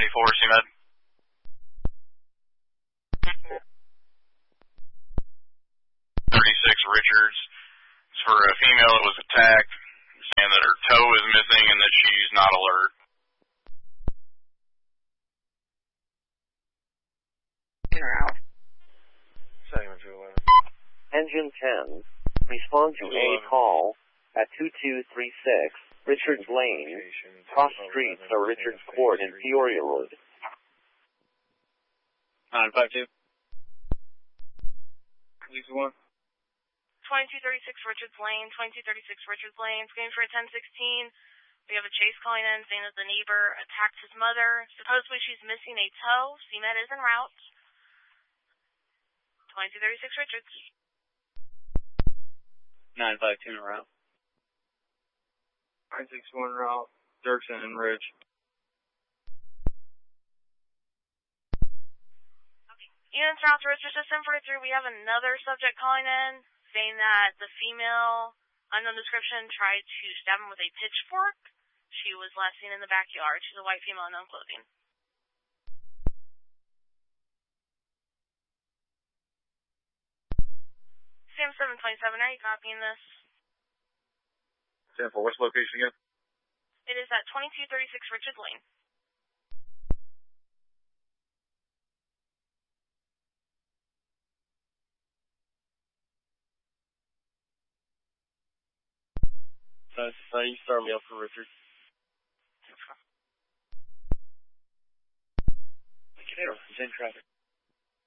CMed. 36 Richards. It's for a female that was attacked, saying that her toe is missing and that she's not alert. In or out? Segment 211. Engine 10. Respond to a call at 2236 Richards Lane, cross streets of Richards Court in Peoria Road. 952. Lisa 1. 2236 Richards Lane, 2236 Richards Lane, screening for a 1016. We have a chase calling in saying that the neighbor attacked his mother. Supposedly she's missing a toe. CMed is en route. 2236 Richards. 952 en route. 961 route, Dirksen and Ridge. Units route to Richards System 43. We have another subject calling in saying that the female, unknown description, tried to stab him with a pitchfork. She was last seen in the backyard. She's a white female, unknown clothing. Sam 727, are you copying this? Sam 4, what's the location again? It is at 2236 Richards Lane. So you start me up for Richard. He's in traffic.